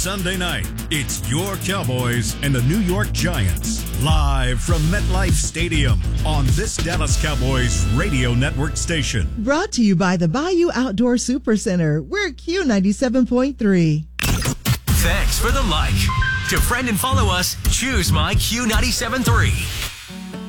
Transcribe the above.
Sunday night, it's your Cowboys and the New York Giants. Live from MetLife Stadium on this Dallas Cowboys radio network station. Brought to you by the Bayou Outdoor Supercenter. We're Q97.3. Thanks for the like. To friend and follow us, choose my Q97.3.